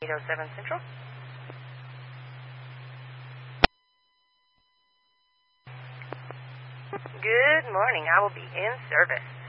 807 Central. Good morning. I will be in service.